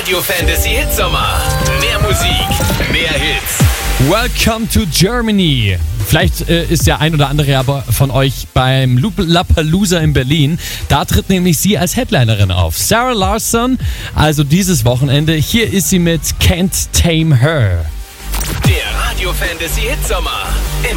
Radio Fantasy Hitsommer. Mehr Musik, mehr Hits. Welcome to Germany. Vielleicht ist der ein oder andere aber von euch beim Lollapalooza in Berlin. Da tritt nämlich sie als Headlinerin auf. Sarah Larsson, also dieses Wochenende. Hier ist sie mit Can't Tame Her. Der Radio Fantasy Hitsommer.